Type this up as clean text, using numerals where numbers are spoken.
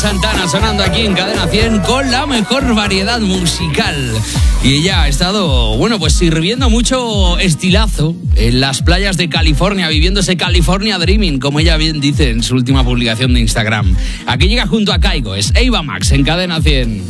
Santana sonando aquí en Cadena 100 con la mejor variedad musical. Y ella ha estado, pues sirviendo mucho estilazo en las playas de California, viviendo ese California Dreaming, como ella bien dice en su última publicación de Instagram. Aquí llega junto a Kygo, es Ava Max en Cadena 100.